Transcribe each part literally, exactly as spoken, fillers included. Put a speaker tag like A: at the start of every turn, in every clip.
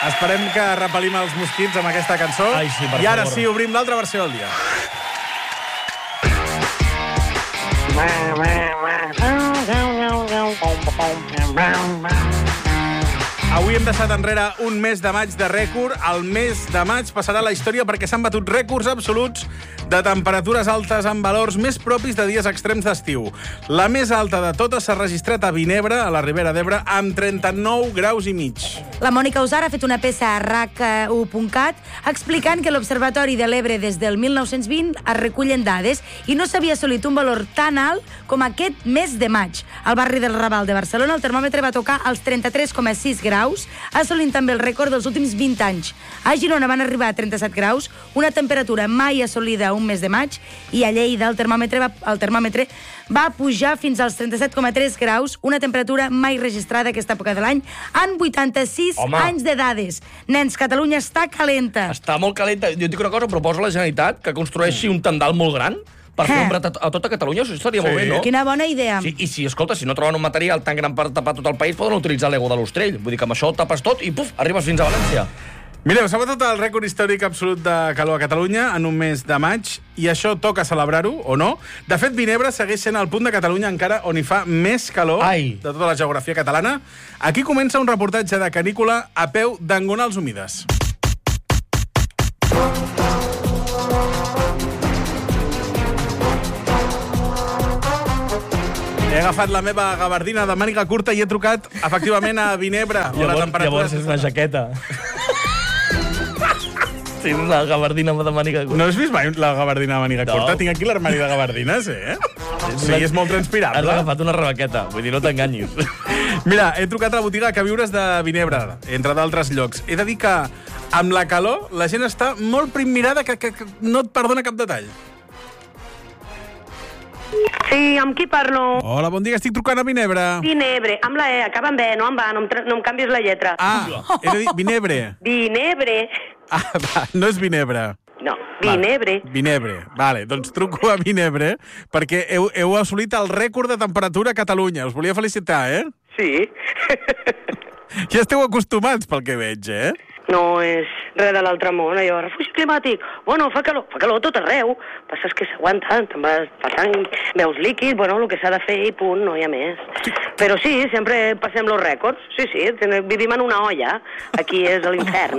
A: Esperem que repel·lim els mosquits amb aquesta cançó.
B: Ai, sí, per
A: I ara
B: favor.
A: sí, obrim l'altra versió del dia. Avui hem deixat enrere un mes de maig de rècord. El mes de maig passarà a la història perquè s'han batut rècords absoluts de temperatures altes amb valors més propis de dies extrems d'estiu. La més alta de totes s'ha registrat a Vinebre, a la Ribera d'Ebre, amb trenta-nou graus i mig.
C: La Mònica Usar ha fet una peça a rac u punt cat explicant que l'Observatori de l'Ebre des del mil nou-cents vint es recullen dades i no s'havia assolit un valor tan alt com aquest mes de maig. Al barri del Raval de Barcelona el termòmetre va tocar els trenta-tres coma sis graus, assolint també el rècord dels últims vint anys. A Girona van arribar a trenta-set graus, una temperatura mai assolida un mes de maig, i a Lleida el termòmetre va, el termòmetre va pujar fins als trenta-set coma tres graus, una temperatura mai registrada a aquesta època de l'any, en vuitanta-sis
B: Home.
C: anys de dades. Nens, Catalunya està calenta.
B: Està molt calenta. Jo et dic una cosa, proposa a la Generalitat que construeixi un tendal molt gran per fer
C: Eh.
B: ombra a tota Catalunya. Això estaria
A: Sí.
B: molt bé, no?
C: Quina bona idea.
B: Sí, i si, escolta, si no troben un material tan gran per tapar tot el país, poden utilitzar l'ego de l'Ostrell. Vull dir que amb això ho tapes tot i, puf, arribes fins a València.
A: Mireu, s'ha batut el rècord històric absolut de calor a Catalunya en un mes de maig, i això toca celebrar-ho, o no? De fet, Vinebre segueix sent el punt de Catalunya encara on hi fa més calor
B: Ai.
A: de tota la geografia catalana. Aquí comença un reportatge de Canícula a peu d'engonals humides. He agafat la meva gabardina de màniga curta i he trucat, efectivament, a Vinebre. on la
B: Llavors,
A: temperatura
B: llavors és una jaqueta. Sí, una gabardina de màniga curta.
A: No has vist mai la gabardina de màniga
B: No.
A: curta? Tinc aquí l'armari de gabardines, eh? Sí, és molt
B: Has
A: transpirable.
B: agafat una rebaqueta, vull dir, no t'enganyis.
A: Mira, he trucat a la botiga Queviures de Vinebre, entre d'altres llocs. He de dir que amb la calor la gent està molt primmirada, que, que, que no et perdona cap detall.
D: Sí, amb qui parlo?
A: Hola, bon dia, estic trucant a Vinebre.
D: Vinebre, amb la E, acaba amb E, no amb A, no em, tra- no em canvies la lletra.
A: Ah, he de dir Vinebre.
D: Vinebre.
A: Ah, va, no és Vinebre.
D: No, Vinebre.
A: Vale, Vinebre, vale, doncs truco a Vinebre perquè heu, heu assolit el rècord de temperatura a Catalunya. Us volia felicitar, eh?
D: Sí.
A: Ja esteu acostumats pel que veig, eh?
D: No és res de l'altre món, allò, refugi climàtic. Bueno, fa calor, fa calor a tot arreu. Passa és que s'aguanta, te'n vas passant, veus líquid, bueno, el que s'ha de fer i punt, no hi ha més. Però sí, sempre passem los rècords. Sí, sí, vivim en una olla. Aquí és l'infern.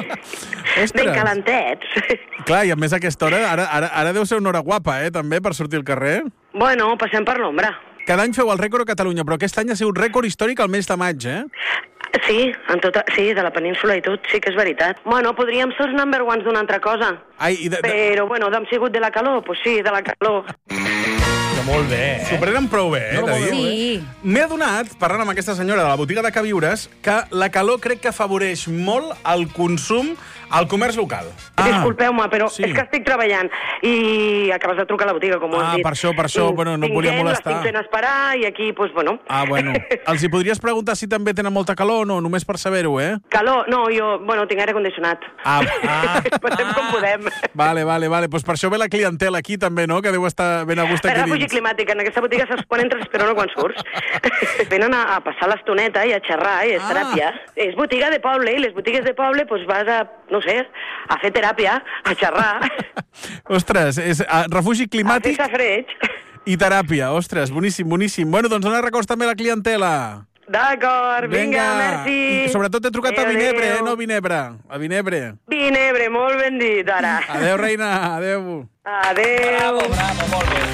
D: Ben calentets.
A: Clar, i a més a aquesta hora, ara, ara, ara deu ser una hora guapa, eh, també, per sortir al carrer.
D: Bueno, passem per l'ombra.
A: Cada any feu el rècord a Catalunya, però aquest any ha sigut rècord històric al mes de maig, eh?
D: Sí, en tota, sí, de la península i tot, sí que és veritat. Bueno, podríem ser els number ones d'una altra cosa.
A: Ai, i de, de,
D: Però, bueno, d'hem sigut de la calor? Pues sí, de la calor.
B: Que molt bé, eh?
A: s'ho prenen prou bé, eh?
B: No,
A: de
B: molt
A: dir.
B: bé.
C: Sí.
A: M'he adonat, parlant amb aquesta senyora de la botiga de Queviures, que la calor crec que afavoreix molt el consum al comerç local.
D: Ah, disculpeu-me, però
A: sí.
D: és que estic treballant i acabes de trucar a la botiga, com ho
A: Ah,
D: has dit.
A: per això, per això,
D: I
A: bueno, no et
D: tinc
A: volia
D: gent,
A: molestar.
D: Les tinc fent esperar i aquí, doncs, bueno...
A: Ah, bueno. Els hi podries preguntar si també tenen molta calor o no, només per saber-ho, eh?
D: Calor? No, jo, bueno, tinc aire condicionat.
A: Ah, ah,
D: Passem com podem.
A: Vale, vale, vale. Pues per això ve la clientela aquí també, no? Que deu estar ben a gust
D: Per
A: aquí
D: refugi
A: dins.
D: climàtic, en aquesta botiga saps quan entres però no quan surts. Venen a, a passar l'estoneta i a xerrar, i és
A: Ah.
D: teràpia. És botiga de poble, i les botigues de poble doncs vas a, no sé, a fer teràpia, a xerrar,
A: Ostres, és ah, refugi
D: a fer
A: climàtic
D: safreig.
A: i teràpia. Ostres, boníssim, boníssim. Bueno, doncs dona records també a la clientela.
D: D'acord, vinga, merci.
A: I sobretot he trucat a
D: Adéu,
A: Vinebre, eh?
D: adéu.
A: No Vinebre. A Vinebre.
D: Vinebre, molt ben dit, ara.
A: Adéu, reina. Adéu.
D: Adéu.
B: Bravo, bravo, molt bé.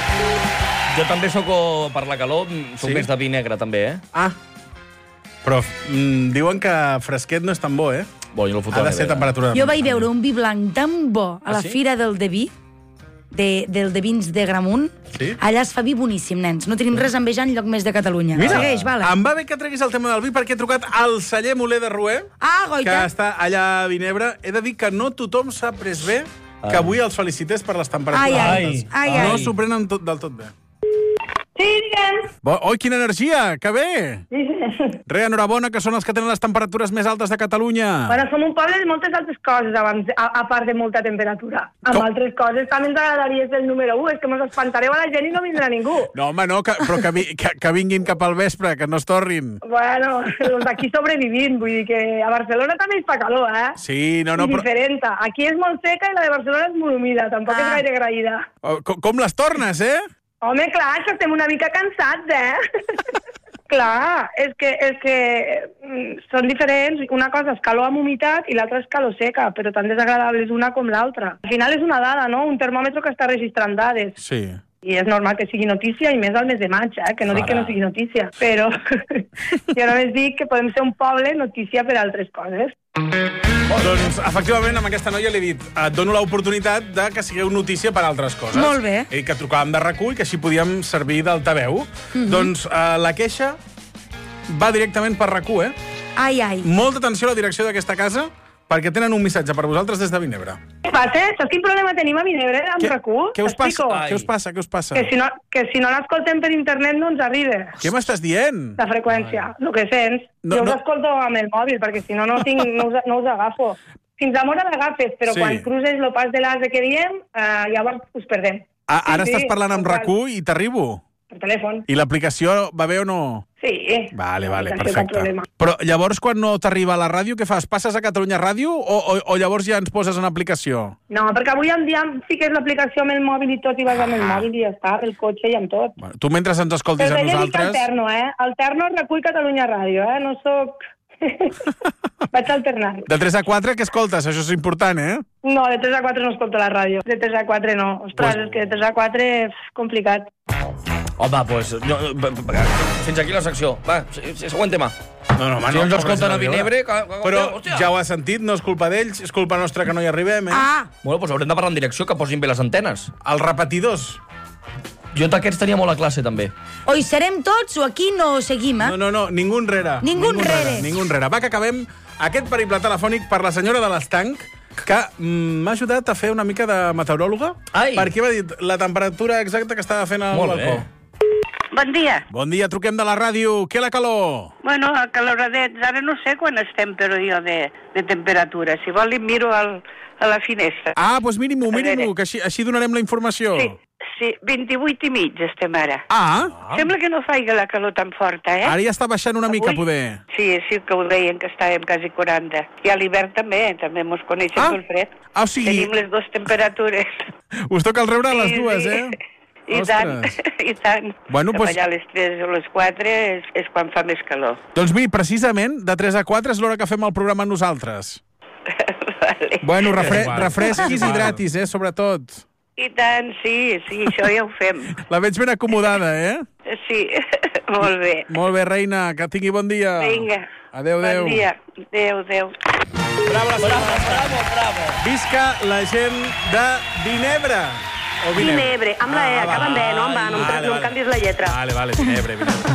B: Jo també sóc, oh, per la calor, sóc
A: Sí?
B: més de vi negre, també, eh?
A: Ah, però mm, diuen que fresquet no és tan bo, eh?
B: Bo, jo el foto
A: Ha de ser temperatura.
C: Jo vaig veure un vi blanc tan bo a
B: Ah,
C: la
B: sí?
C: Fira del de Vi, de, del de vins de Gramunt.
A: Sí?
C: Allà es fa vi boníssim, nens. No tenim res a envejar enlloc més de Catalunya.
A: Mira,
C: Segueix, vale.
A: em va bé que treguis el tema del vi perquè he trucat al celler Moler de Roer,
C: Ah,
A: que
C: goita.
A: està allà a Vinebre. He de dir que no tothom s'ha pres bé que avui els felicités per les temperatures
C: Ai, ai,
A: altes.
C: ai, ai.
A: No s'ho prenen tot, del tot bé.
E: Sí, digue'm.
A: Bo, oi, quina energia, que bé!
E: Sí.
A: Re, enhorabona, que són els que tenen les temperatures més altes de Catalunya.
E: Bueno, som un poble de moltes altres coses, abans, a, a part de molta temperatura. Amb
A: Com?
E: altres coses també ens agradaria ser el número u, és que mos espantareu a la gent i no vindrà ningú.
A: No, home, no, que, però que, vi, que, que vinguin cap al vespre, que no es tornin.
E: Bueno, els d'aquí sobrevivint, vull dir que a Barcelona també hi fa calor, eh?
A: Sí, no, no,
E: I
A: però...
E: diferent. Aquí és molt seca i la de Barcelona és molt humida, tampoc
C: Ah.
E: és gaire agraïda.
A: Oh, com, com les tornes, eh?
E: Home, clar, que estem una mica cansats, eh? Clar, és que, és que mm, són diferents. Una cosa és calor amb humitat i l'altra és calor seca, però tan desagradable és una com l'altra. Al final és una dada, no? Un termòmetre que està registrant dades.
A: Sí.
E: I és normal que sigui notícia, i més al mes de maig, eh? Que no dic que no sigui notícia, però jo només dic que podem ser un poble notícia per altres coses.
A: Doncs, efectivament, amb aquesta noia li he dit et dono l'oportunitat de que sigueu notícia per altres coses.
C: Molt bé.
A: I que trucàvem de RAC u i que així podíem servir d'altaveu. Mm-hmm. Doncs eh, la queixa va directament per RAC u, eh?
C: Ai, ai.
A: Molta atenció a la direcció d'aquesta casa, perquè tenen un missatge per vosaltres des de Vinebre.
E: Què passa? Saps quin problema tenim a Vinebre, amb
A: Què,
E: RAC u?
A: què us passa?
E: T'explico.
A: Què us passa? Què us passa?
E: Que si no, que si no l'escoltem per internet no ens arriba.
A: Què m'estàs dient?
E: La freqüència, el que sents.
A: No,
E: jo us
A: no.
E: escolto amb el mòbil, perquè si no, no, tinc, no, us, no us agafo. Fins a l'hora l'agafes, però
A: Sí.
E: quan cruces el pas de l'ase que diem, eh, llavors us perdem.
A: Ah, ara
E: Sí,
A: estàs
E: sí,
A: parlant amb
E: igual.
A: RAC u i t'arribo.
E: Per telèfon.
A: I l'aplicació va bé o no?
E: Sí.
A: Vale, vale,
E: No, cap
A: perfecte.
E: problema.
A: Però llavors, quan no t'arriba a la ràdio, què fas? Passes a Catalunya Ràdio o, o, o llavors ja ens poses en aplicació?
E: No, perquè avui en dia fiques l'aplicació amb el mòbil i tot, i vas amb el mòbil i ja està, el cotxe i amb tot.
A: Bueno, tu mentre ens escoltis
E: Però
A: a
E: ella dic
A: nosaltres...
E: alterno, eh? Alterno recull Catalunya Ràdio, eh? No sóc... Vaig alternar.
A: De tres a quatre, què escoltes? Això és important, eh?
E: No, de tres a quatre no escolto la ràdio. De tres a quatre no. Ostres,
A: Pues-
E: és que de tres a quatre és complicat.
B: Home, doncs... Pues, no, b- b- b- fins aquí la secció. Va, se- se- següent tema.
A: No, no, home,
B: Si
A: no,
B: ens
A: com
B: escolten
A: res
B: a Vinebre... Que, que,
A: Però
B: hòstia.
A: ja ho has sentit, no és culpa d'ells, és culpa nostra que no hi arribem, eh?
C: Ah,
B: Bueno, doncs haurem de parlar en direcció, que posin bé les antenes.
A: Els repetidors.
B: Jo d'aquests tenia molt a classe, també.
C: o hi serem tots o aquí no seguim, eh?
A: No, no, no, ningú enrere.
C: Ningú enrere.
A: Ningú enrere. Va, que acabem aquest periple telefònic per la senyora de l'Estanc, que mm, m'ha ajudat a fer una mica de meteoròloga.
B: Ai.
A: Perquè m'ha dit la temperatura exacta que estava fent al
B: Molt
A: balcó.
B: bé.
D: Bon dia.
A: Bon dia, truquem de la ràdio. Què la calor?
D: Bueno, a caloradets. Ara no sé quan estem, però jo, de, de temperatura. Si vol, li miro al, a la finestra.
A: Ah, doncs miri-m'ho,
D: A
A: miri-m'ho,
D: veure.
A: que així, així donarem la informació.
D: Sí, sí, vint-i-vuit i mig estem ara.
A: Ah,
D: Sembla que no faiga la calor tan forta, eh?
A: ara ja està baixant una mica,
D: Avui-
A: poder.
D: Sí, sí que ho deien, que estàvem quasi quaranta. I a l'hivern també, també mos coneixem
A: Ah.
D: pel fred.
A: Ah, o sigui-
D: Tenim les dues temperatures.
A: Us toca el rebre a les
D: Sí,
A: dues,
D: sí.
A: eh?
D: I
A: Ostres.
D: tant, i tant.
A: Bueno,
D: Cap
A: pues-
D: allà a les tres o les quatre és, és quan fa més calor.
A: Doncs miri, precisament, de tres a quatre és l'hora que fem el programa nosaltres.
D: Vale.
A: Bueno, refre
B: Igual.
A: refresquis i
B: Igual.
A: hidratis, eh, sobretot.
D: I tant, sí, sí, això ja ho fem.
A: La veig ben acomodada, eh?
D: Sí, molt bé.
A: Molt bé, reina, que tingui bon dia.
D: Vinga.
A: Adéu, adéu.
D: Bon dia. Adéu, adéu.
A: Bravo, la senyora.
B: Bravo, bravo.
A: Visca la gent de Vinebre. O
D: Vinebre, amb la E, acaba amb E, no amb A, no em tra- no em canvis la lletra.
A: Vale, vale, Vinebre, Vinebre.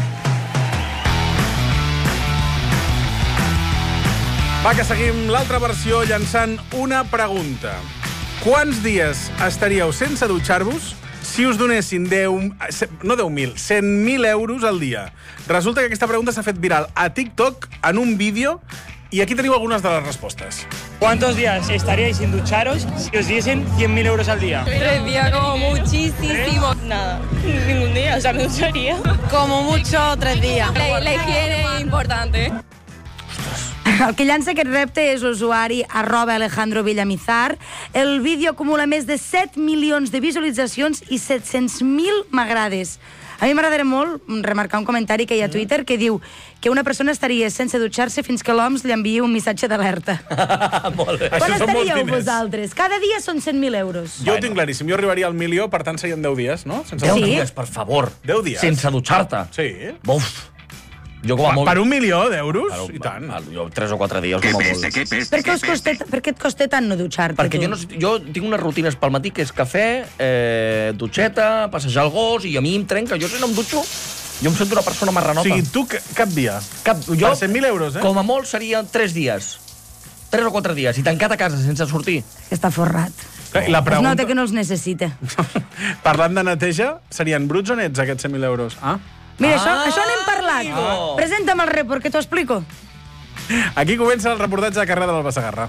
A: Va, que seguim l'altra versió llançant una pregunta. Quants dies estaríeu sense dutxar-vos si us donessin deu, no deu mil, cent mil euros al dia? Resulta que aquesta pregunta s'ha fet viral a TikTok en un vídeo i aquí teniu algunes de les respostes.
F: ¿Cuántos días estaríais sin ducharos si os diesen cien mil euros al día?
G: Tres días como muchísimo. Nada, ningún día, o sea, me ducharía. Como mucho, tres días. La, la higiene es importante.
C: El que llança aquest repte és l'usuari arroba Alejandro Villamizar. El vídeo acumula més de set milions de visualitzacions i set-cents mil m'agrades. A mi m'agradarà molt remarcar un comentari que hi ha a Twitter que diu que una persona estaria sense dutxar-se fins que l'O M S li enviï un missatge d'alerta.
B: Molt bé.
A: Això
C: Quan
A: són molts
C: estaríeu
A: diners.
C: vosaltres? Cada dia són cent mil euros.
A: Jo ho tinc claríssim, jo arribaria al milió, per tant serien deu dies, no? Sense
B: Deu
C: Sí.
B: dies, per favor.
A: Deu dies.
B: Sense dutxar-te.
A: Sí.
B: Uf. Jo com a
A: Per,
B: molt...
A: per un milió d'euros?
B: Per-
A: I tant.
B: per- Jo tres o quatre dies com a molt.
C: Per què, us costa, per què et costa tant no dutxar-te,
B: Perquè
C: tu?
B: jo, no, jo tinc unes rutines pel matí, que és cafè, eh, dutxeta, passejar el gos, i a mi em trenca. Jo si no em dutxo, jo em sento una persona
A: O
B: marranota.
A: sigui, tu ca- cap dia.
B: Cap, jo,
A: Per cent mil euros, eh?
B: Com a molt serien tres dies. Tres o quatre dies, i tancat a casa sense sortir.
C: Que està forrat.
A: I la
C: Es
A: pregunta...
C: nota que no els necessita.
A: Parlant de neteja, serien bruts o nets aquests cent mil euros? Ah?
C: Mira,
B: Ah!
C: això, això n'hem parlat.
B: Oh.
C: Presenta'm el report, que t'ho explico.
A: Aquí comença el reportatge de carrera de l'Alba Segarra.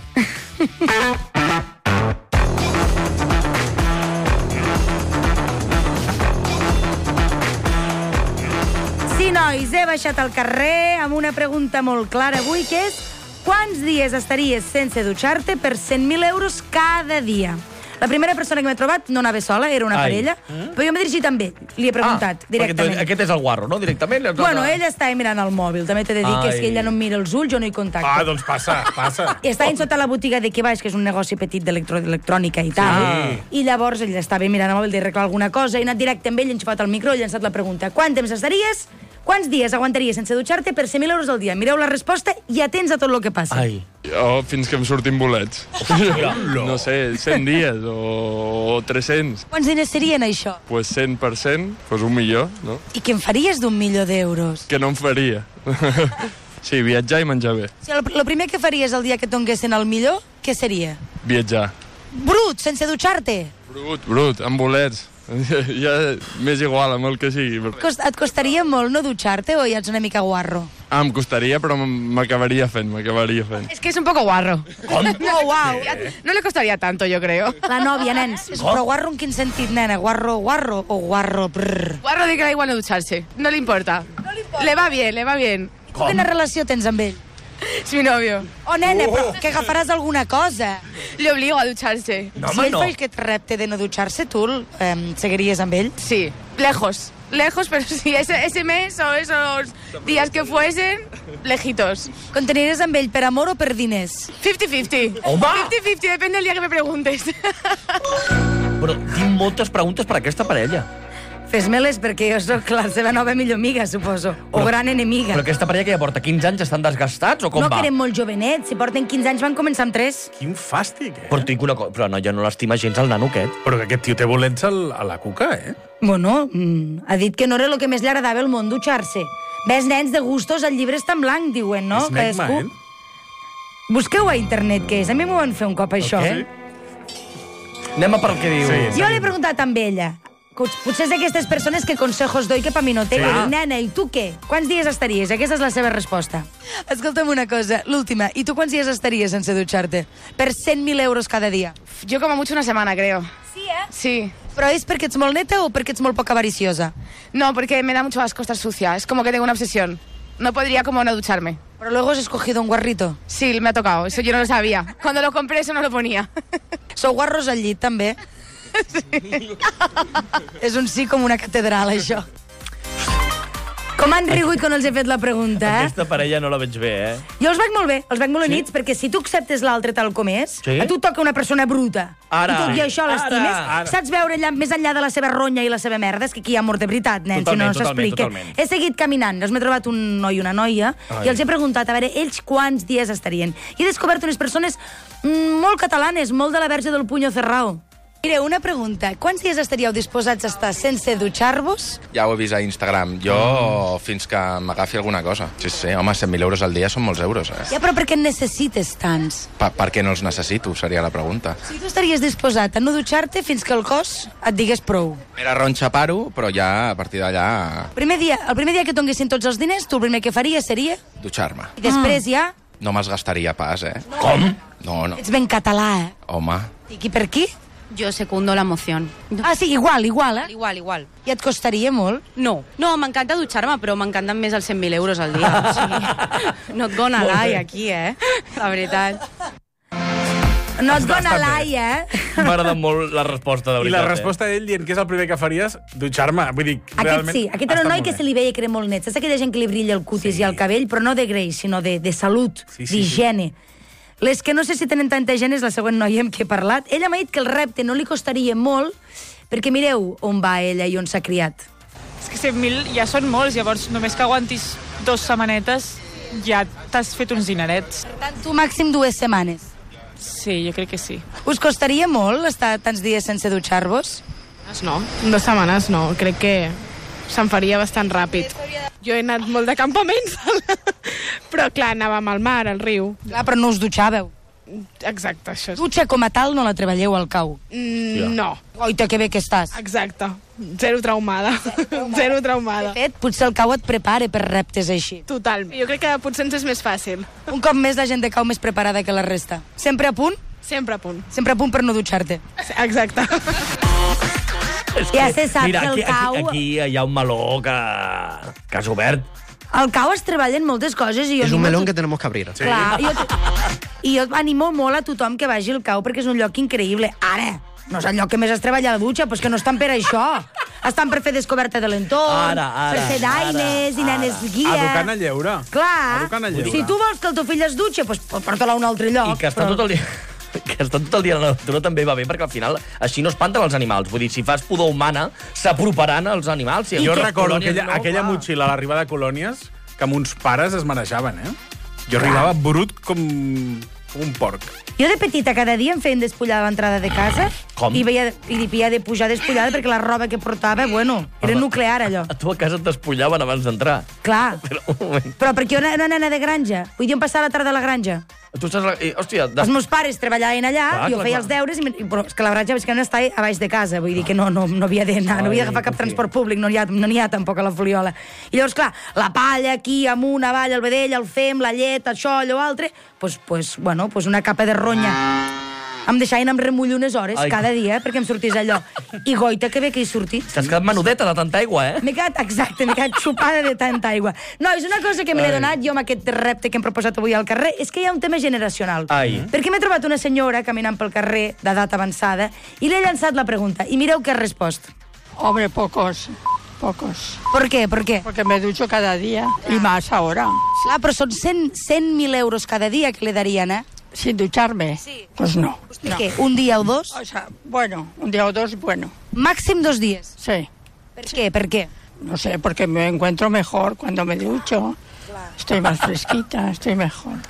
C: Sí, nois, he baixat al carrer amb una pregunta molt clara avui, que és quants dies estaries sense dutxar-te per cent mil euros cada dia? La primera persona que m'he trobat no anava sola, era una
B: Ai.
C: parella, però jo m'he dirigit amb ell, li he preguntat
B: Ah,
C: directament.
B: perquè aquest és el guarro, no? Directament.
C: Bueno, ella estava mirant el mòbil, també t'he de dir que és
B: Ai.
C: que ella no em mira els ulls, jo no hi contacto.
A: Ah, doncs passa, passa.
C: I estava sota la botiga de que baix, que és un negoci petit d'electrònica i tal.
A: Sí.
C: I llavors ell estava mirant el mòbil d'arreglar alguna cosa, he anat directe amb ell, he enxufat el micro i he llançat la pregunta. Quant temps estaries? Quants dies aguantaries sense dutxar-te per cent mil euros al dia? Mireu la resposta i atents a tot el que passa.
B: Ai.
H: Jo fins que em surtin bolets. No sé, cent dies o tres-cents.
C: Quants diners serien això?
H: Pues cent per cent, pues un milió, no?
C: I què en faries d'un milió d'euros?
H: Que no em faria. Sí, viatjar i menjar bé.
C: O sigui, el, el primer que faries el dia que et donessin el millor, què seria?
H: Viatjar.
C: Brut, sense dutxar-te.
H: Brut, brut, amb bolets. Ja m'és igual amb el que sigui.
C: Cost, et costaria molt no dutxar-te o ja ets una mica guarro?
H: Ah, em costaria, però m'acabaria fent, m'acabaria fent.
G: Es que es un poco guarro.
C: Oh, uau.
G: No le costaría tanto, yo creo.
C: La nòvia, nens. Però guarro en quin sentit, nena? Guarro, guarro o guarro? Brrr.
G: Guarro de que da igual no ducharse. No le importa. No le importa. Le va bien, le va bien.
C: Tu quina relació tens amb ell?
G: Es mi novio.
C: Oh, nena, però que agafaràs alguna cosa.
G: Le obligo a ducharse.
B: No,
C: Si
B: home,
C: ell
B: no.
C: fa aquest repte de no dutxar-se, tu eh, seguiries amb ell?
G: Sí, lejos. Lejos, pero sí, ese, ese mes o esos días que fuesen, lejitos.
C: Continuaries amb ell per amor o per diners?
G: cincuenta cincuenta.
B: Home!
G: cincuenta cincuenta, depende del día que me preguntes.
B: Però tinc moltes preguntes per a aquesta parella.
C: Fes-me-les perquè jo sóc la seva nova millor amiga, suposo. O
B: Però-
C: gran enemiga.
B: Però aquesta parella que ja porta quinze anys estan desgastats o com
C: No,
B: va?
C: que eren molt jovenets. Si porten quinze anys van començar amb tres.
A: Quin fàstic, eh?
B: Però tinc una cosa... Però no, jo no l'estima gens el nano aquest.
A: Però que aquest tio té bolets al, a la cuca, eh?
C: Bueno, mm, ha dit que no era el que més li agradava al món, dutxar-se. Ves, nens, de gustos, el llibre està en blanc, diuen, no?
A: Snack
C: Cadascú-
A: Man.
C: Busqueu a internet què és. A mi m'ho van fer un cop, això.
B: què? Anem a per què diu.
A: Sí,
C: Jo l'he preguntat amb ella. Potser és d'aquestes persones que consejos doy que pa mi no tengo.
A: Clar.
C: Nena, i tu què? Quants dies estaries? Aquesta és la seva resposta. Escolta'm una cosa, l'última. I tu quants dies estaries sense dutxar-te? Per cent mil euros cada dia.
G: Yo como mucho una semana, creo.
C: Sí, eh?
G: Sí.
C: Però és perquè ets molt neta o perquè ets molt poc avariciosa?
G: No, porque me da mucho asco estar sucia. Es como que tengo una obsesión. No podría como no ducharme.
C: Però luego has escogido un guarrito.
G: Sí, me ha tocado. Eso yo no lo sabía. Cuando lo compré eso no lo ponía.
C: Sou guarros al llit, també? Sí. És un sí com una catedral, això. Com han rigut quan els he fet la pregunta, eh?
B: Aquesta parella no la veig bé, eh?
C: Jo els veig molt bé, els veig molt units, perquè si tu acceptes l'altre tal com és,
B: Sí?
C: a tu toca una persona bruta,
B: Ara.
C: i tot i això
B: Ara.
C: l'estimes,
A: Ara.
C: saps veure allà, més enllà de la seva ronya i la seva merda, és que aquí hi ha amor de veritat, nen,
B: Totalment,
C: si no, no
B: totalment,
C: s'explica.
B: totalment.
C: He seguit caminant, doncs m'he trobat un noi i una noia,
A: Ai.
C: i els he preguntat, a veure, ells quants dies estarien. I he descobert unes persones mm, molt catalanes, molt de la verge del puño cerrado. Mire, una pregunta. Quants dies estaríeu disposats a estar sense dutxar-vos?
I: Ja ho he vist a Instagram. Jo, fins que m'agafi alguna cosa. Sí, sí, home, cent mil euros al dia són molts euros, eh?
C: Ja, però per què en necessites tants?
I: Per, per què no els necessito, seria la pregunta.
C: Si tu estaries disposat a no dutxar-te fins que el cos et digués prou.
I: Era ronxa paro, però ja a partir d'allà
C: Primer dia, el primer dia que et donguessin tots els diners, tu el primer que faries seria...
I: dutxar-me.
C: I després ja...
I: No me'ls gastaria pas, eh?
B: Com?
I: No, no.
C: Ets ben català, eh?
I: Home,
C: I qui per qui?
J: Yo secundo la moción.
C: Ah, sí, igual, igual, eh?
J: Igual, igual.
C: I et costaria molt?
J: No, no, m'encanta dutxar-me, però m'encanten més els cent mil euros al dia. O sigui, no et gonna l'ai aquí, eh? La veritat.
C: No et dona
A: Bastant bé.
C: l'ai, eh?
B: M'ha agradat molt la resposta, de
A: I
B: veritat.
A: la resposta d'ell dient que és el primer que faries, dutxar-me. Vull dir,
C: Aquest
A: realment...
C: sí, aquest era un
A: està
C: noi
A: molt
C: que
A: bé.
C: se li veia que era molt net. Saps aquella gent que li brilla el cutis
A: Sí.
C: i el cabell, però no de greix, sinó de, de salut,
A: Sí, sí,
C: d'higiene. Les que no sé si tenen tanta gent és la següent noia amb qui he parlat. Ella m'ha dit que el repte no li costaria molt, perquè mireu on va ella i on s'ha criat.
K: És que cent mil ja són molts, llavors només que aguantis dos setmanetes ja t'has fet uns dinerets.
C: Per tant, tu màxim dues setmanes.
K: Sí, jo crec que sí.
C: Us costaria molt estar tants dies sense dutxar-vos?
L: No, dos setmanes no, crec que se'n faria bastant ràpid. Jo he anat molt de campaments, però clar, anàvem al mar, al riu.
C: Clar, però no us dutxàveu.
L: Exacte, això.
C: Dutxa com a tal no la treballeu al cau?
L: Mm,
C: Ja.
L: no.
C: Oita, que bé que estàs.
L: Exacte. Zero traumada. Zero traumada.
C: De fet, potser el cau et prepara per reptes així.
L: Totalment. Jo crec que potser ens és més fàcil.
C: Un cop més la gent de cau més preparada que la resta. Sempre a punt?
L: Sempre a punt.
C: Sempre a punt per no dutxar-te.
L: Exacte.
C: Ja se sap
B: Mira,
C: que el
B: aquí,
C: cau...
B: aquí, aquí hi ha un meló que, que has obert.
C: Al cau es treballen moltes coses i jo...
M: Es un
C: animo
M: melón
C: tot-
M: que tenemos que abrir.
C: Sí. Clar, i jo, i jo animo molt a tothom que vagi al cau perquè és un lloc increïble. Ara, no és el lloc que més es treballa a la dutxa, però és que no estan per això. Estan per fer descoberta de l'entorn,
A: Ara, ara,
C: per fer daines i nanes guia.
A: Educant a lleure.
C: Clar,
A: Educant a lleure.
C: si tu vols que el teu fill es dutxa, doncs porta-la a un altre lloc.
B: I que està tot el dia... que està tot el dia a la natura també va bé, perquè al final així no espanten els animals. Vull dir, si fas pudor humana, s'aproparan els animals. Si
A: Jo
B: aquestes
A: recordo
B: colònies
A: aquella,
B: no,
A: aquella
B: clar.
A: motxilla a l'arribada de colònies que amb uns pares es manejaven, eh? Jo arribava brut com, com un porc.
C: Jo de petita cada dia em feien despullar a l'entrada de casa.
B: Com?
C: I veia, i havia de pujar despullada perquè la roba que portava, bueno, era nuclear allò.
B: A tu a casa et despullaven abans d'entrar.
C: Clar.
B: Però, un moment.
C: Però perquè jo era una nena de granja. Vull dir, em passava la tarda a la granja.
B: Tu estàs... Eh, hòstia...
C: Els meus pares treballaven allà,
B: Clar,
C: jo
B: clar,
C: feia
B: clar.
C: els deures, i, i- però és que la granja és que no està a baix de casa, vull dir que no, no, no havia d'anar, no havia d'agafar cap transport públic, no n'hi ha, no n'hi ha tampoc a la Fuliola. I llavors, clar, la palla aquí, amunt, avall, el vedell, el fem, la llet, això, allò altre, pues, pues, bueno, pues una capa de ronya. Em deixaven amb remullo unes hores
B: Ai.
C: cada dia perquè em sortís allò. I goita, que bé que he sortit.
B: T'has quedat menudeta de tanta aigua, eh?
C: M'he quedat, exacte, m'he quedat xupada de tanta aigua. No, és una cosa que me l'he
B: Ai.
C: donat jo amb aquest repte que hem proposat avui al carrer, és que hi ha un tema generacional.
B: Ai.
C: Perquè m'he trobat una senyora caminant pel carrer d'edat avançada i li he llançat la pregunta. I mireu què ha respost.
N: Hombre, pocos, pocos.
C: ¿Por qué? ¿Por qué?
N: Porque me ducho cada día y más ahora.
C: Clar, però són cent mil euros cada dia que le darien, eh?
N: Sin ducharme.
C: Sí.
N: Pues no.
C: ¿Y qué? ¿Un día o dos?
N: O sea, bueno, un día o dos, bueno.
C: Màxim dos dies.
N: Sí.
C: ¿Per qué? ¿Per qué?
N: No sé, porque me encuentro mejor cuando me ducho. Estoy más fresquita, estoy mejor.